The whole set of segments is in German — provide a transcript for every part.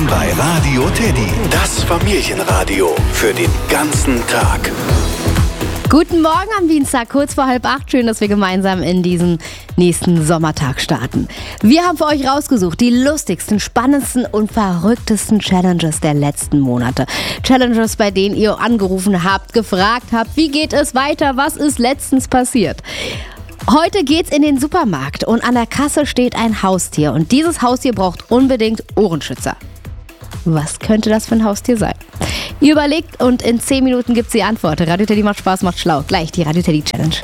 Willkommen bei Radio Teddy, das Familienradio für den ganzen Tag. Guten Morgen am Dienstag, kurz vor 7:30. Schön, dass wir gemeinsam in diesen nächsten Sommertag starten. Wir haben für euch rausgesucht die lustigsten, spannendsten und verrücktesten Challenges der letzten Monate. Challenges, bei denen ihr angerufen habt, gefragt habt, wie geht es weiter, was ist letztens passiert. Heute geht's in den Supermarkt und an der Kasse steht ein Haustier und dieses Haustier braucht unbedingt Ohrenschützer. Was könnte das für ein Haustier sein? Ihr überlegt und in 10 Minuten gibt's die Antwort. Radio Teddy macht Spaß, macht schlau. Gleich die Radio Teddy Challenge.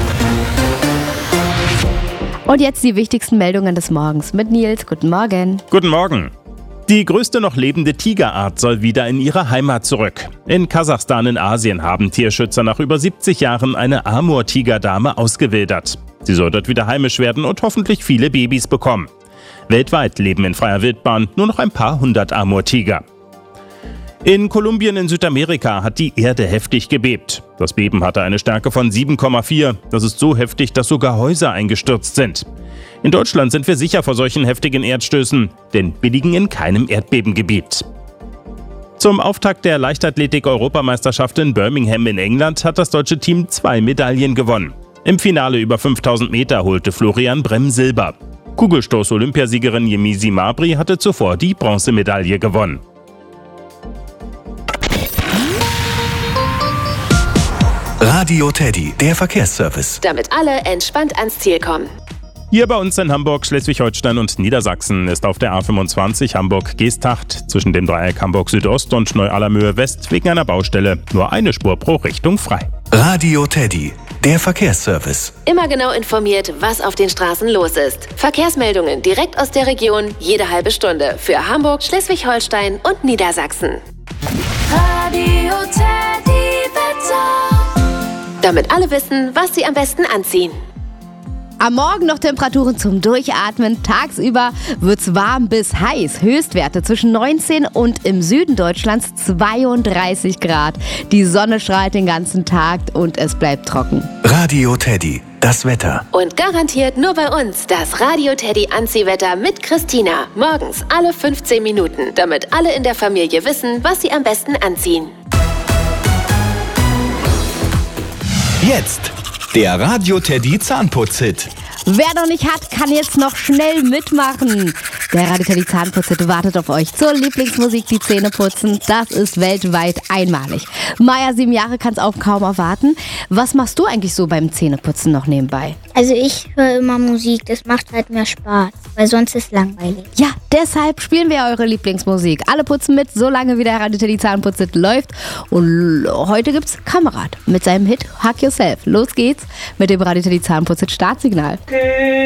Und jetzt die wichtigsten Meldungen des Morgens mit Nils. Guten Morgen. Guten Morgen. Die größte noch lebende Tigerart soll wieder in ihre Heimat zurück. In Kasachstan in Asien haben Tierschützer nach über 70 Jahren eine Amur-Tigerdame ausgewildert. Sie soll dort wieder heimisch werden und hoffentlich viele Babys bekommen. Weltweit leben in freier Wildbahn nur noch ein paar hundert Amur-Tiger. In Kolumbien in Südamerika hat die Erde heftig gebebt. Das Beben hatte eine Stärke von 7,4. Das ist so heftig, dass sogar Häuser eingestürzt sind. In Deutschland sind wir sicher vor solchen heftigen Erdstößen, denn wir liegen in keinem Erdbebengebiet. Zum Auftakt der Leichtathletik-Europameisterschaft in Birmingham in England hat das deutsche Team 2 Medaillen gewonnen. Im Finale über 5000 Meter holte Florian Bremm Silber. Kugelstoß-Olympiasiegerin Yemisi Mabry hatte zuvor die Bronzemedaille gewonnen. Radio Teddy, der Verkehrsservice. Damit alle entspannt ans Ziel kommen. Hier bei uns in Hamburg, Schleswig-Holstein und Niedersachsen ist auf der A25 Hamburg-Geesthacht zwischen dem Dreieck Hamburg Südost und Neu-Allermöhe West wegen einer Baustelle nur eine Spur pro Richtung frei. Radio Teddy, der Verkehrsservice. Immer genau informiert, was auf den Straßen los ist. Verkehrsmeldungen direkt aus der Region, jede halbe Stunde. Für Hamburg, Schleswig-Holstein und Niedersachsen. Radio Teddy Wetter. Damit alle wissen, was sie am besten anziehen. Am Morgen noch Temperaturen zum Durchatmen. Tagsüber wird's warm bis heiß. Höchstwerte zwischen 19 und im Süden Deutschlands 32 Grad. Die Sonne strahlt den ganzen Tag und es bleibt trocken. Radio Teddy, das Wetter. Und garantiert nur bei uns das Radio Teddy Anziehwetter mit Christina. Morgens alle 15 Minuten, damit alle in der Familie wissen, was sie am besten anziehen. Jetzt der Radio Teddy Zahnputz-Hit. Wer noch nicht hat, kann jetzt noch schnell mitmachen. Der Radio Teddy Zahnputz-Hit wartet auf euch zur Lieblingsmusik, die Zähne putzen. Das ist weltweit einmalig. Maja, 7 Jahre, kann es auch kaum erwarten. Was machst du eigentlich so beim Zähneputzen noch nebenbei? Also ich höre immer Musik, das macht halt mehr Spaß, weil sonst ist es langweilig. Ja, deshalb spielen wir eure Lieblingsmusik. Alle putzen mit, solange wie der Radio Teddy Zahnputz-Hit läuft. Und heute gibt's Kamerad mit seinem Hit Hug Yourself. Los geht's mit dem Radio Teddy Zahnputz-Hit Startsignal.